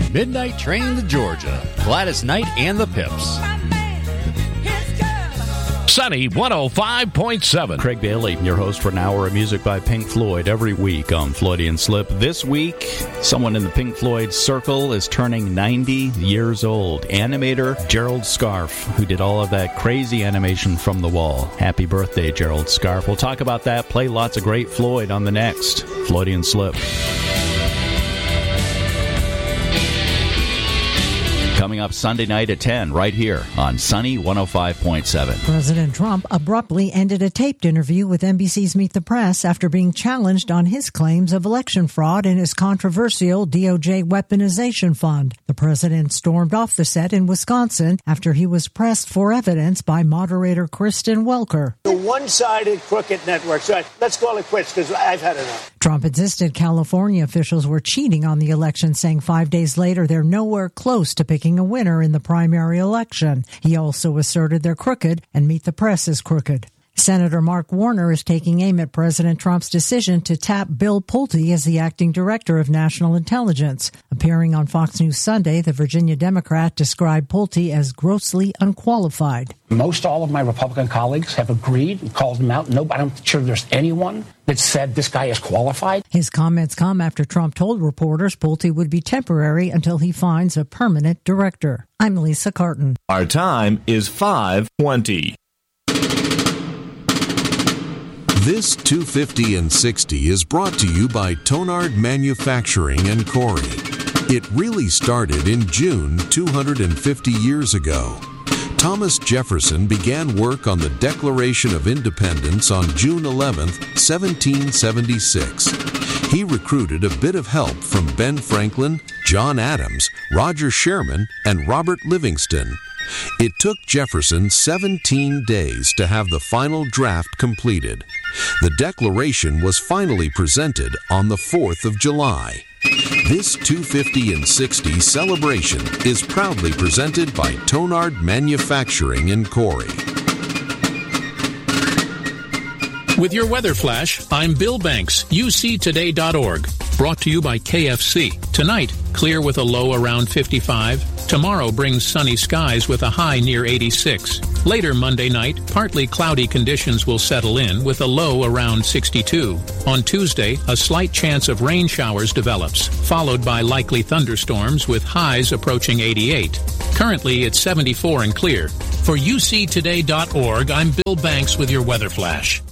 Midnight Train to Georgia, Gladys Knight and the Pips. Sunny 105.7. Craig Bailey, your host for an hour of music by Pink Floyd every week on Floydian Slip. This week, someone in the Pink Floyd circle is turning 90 years old. Animator Gerald Scarfe, who did all of that crazy animation from The Wall. Happy birthday, Gerald Scarfe. We'll talk about that, play lots of great Floyd on the next Floydian Slip. Coming up Sunday night at 10, right here on Sunny 105.7. President Trump abruptly ended a taped interview with NBC's Meet the Press after being challenged on his claims of election fraud in his controversial DOJ weaponization fund. The president stormed off the set in Wisconsin after he was pressed for evidence by moderator Kristen Welker. The one-sided crooked network. So let's call it quits because I've had enough. Trump insisted California officials were cheating on the election, saying 5 days later they're nowhere close to picking a winner in the primary election. He also asserted they're crooked and Meet the Press is crooked. Senator Mark Warner is taking aim at President Trump's decision to tap Bill Pulte as the acting director of national intelligence. Appearing on Fox News Sunday, the Virginia Democrat described Pulte as grossly unqualified. Most all of my Republican colleagues have agreed and called him out. No, I'm not sure there's anyone that said this guy is qualified. His comments come after Trump told reporters Pulte would be temporary until he finds a permanent director. I'm Lisa Carton. Our time is 5:20. This 250 and 60 is brought to you by Tonard Manufacturing and Corey. It really started in June 250 years ago. Thomas Jefferson began work on the Declaration of Independence on June 11, 1776. He recruited a bit of help from Ben Franklin, John Adams, Roger Sherman, and Robert Livingston. It took Jefferson 17 days to have the final draft completed. The Declaration was finally presented on the 4th of July. This 250 and 60 celebration is proudly presented by Tonard Manufacturing in Corey. With your weather flash, I'm Bill Banks, uctoday.org. Brought to you by KFC. Tonight, clear with a low around 55. Tomorrow brings sunny skies with a high near 86. Later Monday night, partly cloudy conditions will settle in with a low around 62. On Tuesday, a slight chance of rain showers develops, followed by likely thunderstorms with highs approaching 88. Currently, it's 74 and clear. For uctoday.org, I'm Bill Banks with your weather flash.